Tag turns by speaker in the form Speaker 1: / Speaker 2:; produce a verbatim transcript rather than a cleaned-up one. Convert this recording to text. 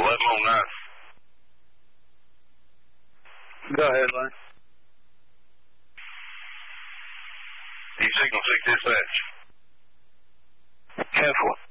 Speaker 1: eleven oh nine.
Speaker 2: Go ahead, Lane.
Speaker 1: E signal six dispatch.
Speaker 2: ten four.